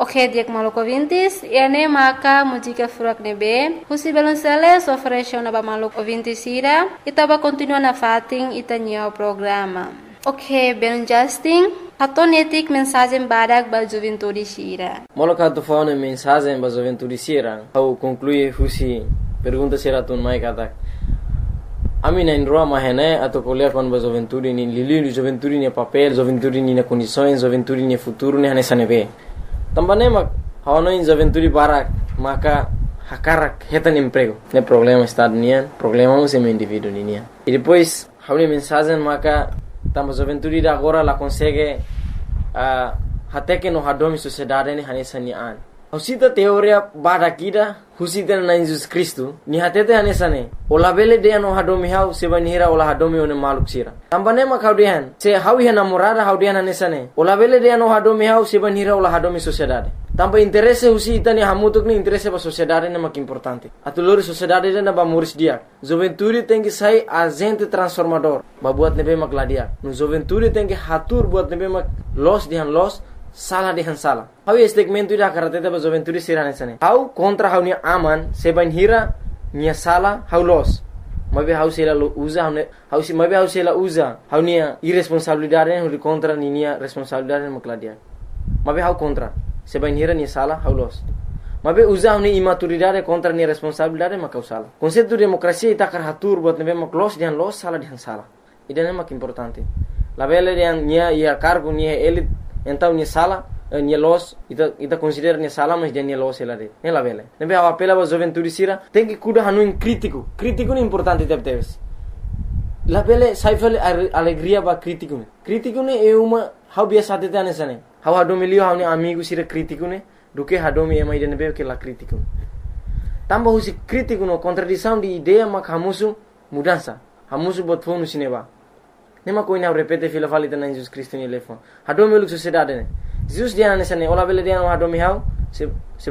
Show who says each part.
Speaker 1: Ok, diak maluco ouvintes, ene maka música furak nebe, husi belonceles ofereceu na ba maluco ouvintes ira, itaba continua na fating itanya o programa. Ok, ben Justin, hatonetik mensagem badak ba juventude sira.
Speaker 2: Maluco tu fauna mensagem ba juventude sira, au conclui husi pergunta sira tun mai katak. Ami na indroa mahene atau kuliah kon ba juventude ni lili juventude ni papel, juventude ni na condições, juventude ni futuro ni hanesa nebe. Tambane mak hawana in juventude barak maka hakarak hetan emprego. Ne problema está nian, problema o sem indivíduo nian. E depois hauni mensagem maka tamba juventude da agora la consegue hateke no hadomi sociedade ni hanesa nian. Husita teoria barakida husita na Jesus Cristo ni hatete hanesa ne. Ola bele de no hadomi hau sebanira ola hadomi one maluk sira. Tambane mak haudian se hawi hana morada haudian hanesa ne. Ola bele de no hadomi hau sebanira ola hadomi sociedade. Tamba interesse husita ni hamutuk ni interesse ba sociedade ne mak importante. Atulori sociedade na ba muris dia. Juventude tem que sai agente transformador. Ba buat nebe mak ladia. No juventude tem que hatur buat nebe mak los dihan los salah dihan salah. Hau segmento ida karate ba juventude sirane sane. Hau kontra hau ni aman sebanira nia salah hau los. Mabe hau sela usa hau si mabe hau sela usa hau nia irresponsabilidade hu contra ni nia responsabilidade mak ladia. Mabe hau contra sebanira nia salah hau los. Mabe usa hau ni imaturidade contra nia responsabilidade mak hau salah. Konsepto demokrasia ita kar hatur buat nebe mak los dihan los salah dihan salah. Ida mak importante. La bele dihan nia ia cargo nia elit então nia sala nia los ita considera nia sala mas dia nia los ela de nela vele nebe a apela ba juventude sira tem que cuidar hanu crítico ni importante teves la vele saifale alegria ba crítico ne é uma how biasa tete anesane how hadomi lio how ni amigo sira crítico ne do que hadomi é mais de nebe que la crítico tamba husi crítico no contradição de ideia mak hamusu mudança hamusu bot fonu sineba nema ko ina repete fila falita na Jesus Cristo ni lefo hadomi luk sociedade ne Jesus dia na sane ola bele dia no hadomi hau se